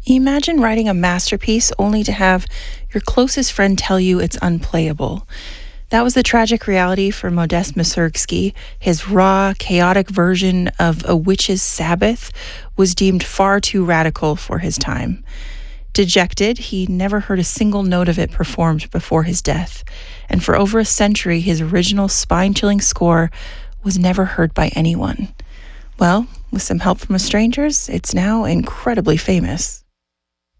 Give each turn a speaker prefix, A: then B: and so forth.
A: Imagine writing a masterpiece only to have your closest friend tell you it's unplayable. That was the tragic reality for Modest Mussorgsky. His raw, chaotic version of A Witch's Sabbath was deemed far too radical for his time. Dejected, he never heard a single note of it performed before his death, and for over a century, his original spine-chilling score was never heard by anyone. Well, with some help from strangers, it's now incredibly famous.